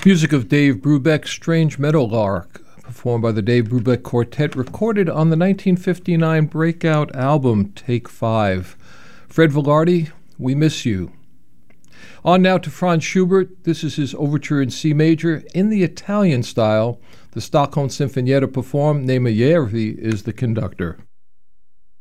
Music of Dave Brubeck's Strange Meadowlark, performed by the Dave Brubeck Quartet, recorded on the 1959 breakout album Take 5. Fred Velarde, We Miss You. On now to Franz Schubert. This is his overture in C major in the Italian style. The Stockholm Sinfonietta performed. Nema Järvi is the conductor.